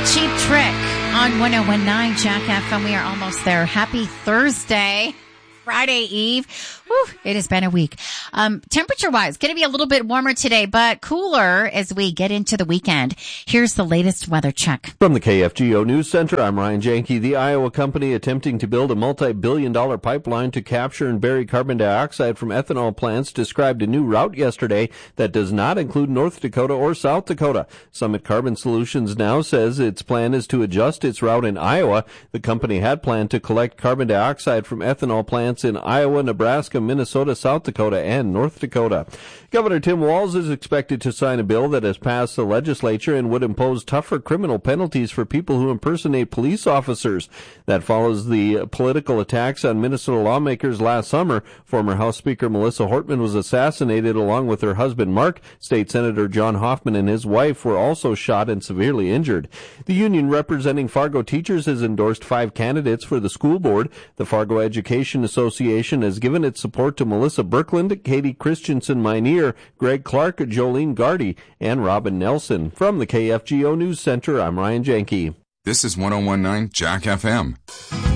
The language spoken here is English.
Cheap Trick on 1019 Jack FM. We are almost there. Happy Thursday, Friday Eve. Whew, it has been a week. Temperature-wise, going to be a little bit warmer today, but cooler as we get into the weekend. Here's the latest weather check. From the KFGO News Center, I'm Ryan Janke. The Iowa company attempting to build a multi-billion-dollar pipeline to capture and bury carbon dioxide from ethanol plants described a new route yesterday that does not include North Dakota or South Dakota. Summit Carbon Solutions now says its plan is to adjust its route in Iowa. The company had planned to collect carbon dioxide from ethanol plants in Iowa, Nebraska, Minnesota, South Dakota, and North Dakota. Governor Tim Walz is expected to sign a bill that has passed the legislature and would impose tougher criminal penalties for people who impersonate police officers. That follows the political attacks on Minnesota lawmakers last summer. Former House Speaker Melissa Hortman was assassinated along with her husband Mark. State Senator John Hoffman and his wife were also shot and severely injured. The union representing Fargo teachers has endorsed 5 candidates for the school board. The Fargo Education Association has given its support to Melissa Birkland, Katie Christensen-Minear, Greg Clark, Jolene Gardy, and Robin Nelson. From the KFGO News Center, I'm Ryan Janke. This is 1019 Jack FM.